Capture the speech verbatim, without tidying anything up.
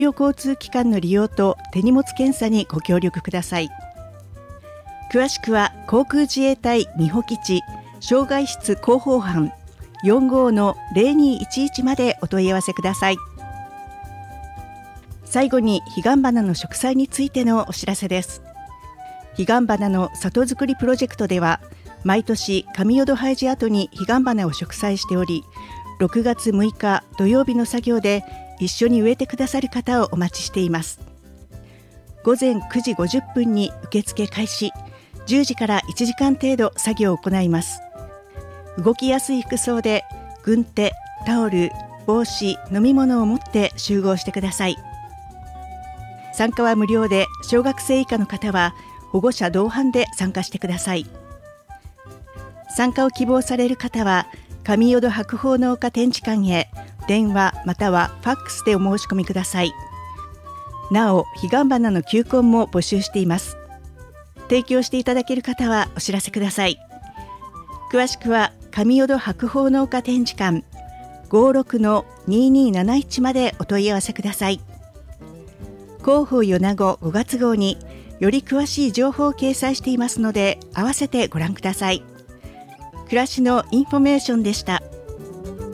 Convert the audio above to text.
公共交通機関の利用と手荷物検査にご協力ください。詳しくは航空自衛隊美保基地障害室広報班 よんじゅうごのゼロにいちいち までお問い合わせください。最後に彼岸花の植栽についてのお知らせです。彼岸花の里づくりプロジェクトでは毎年上淀ハイジ跡に彼岸花を植栽しており、ろくがつむいか土曜日の作業で一緒に植えてくださる方をお待ちしています。午前くじごじゅっぷんに受付開始、じゅうじからいちじかん程度作業を行います。動きやすい服装で軍手、タオル、帽子、飲み物を持って集合してください。参加は無料で、小学生以下の方は保護者同伴で参加してください。参加を希望される方は上淀白鳳農家展示館へ電話またはファックスでお申し込みください。なお、彼岸花の球根も募集しています。提供していただける方はお知らせください。詳しくは上淀白鳳農家展示館 ごろくのにーにーなないち までお問い合わせください。広報米子ごがつ号により詳しい情報を掲載していますので、合わせてご覧ください。暮らしのインフォメーションでした。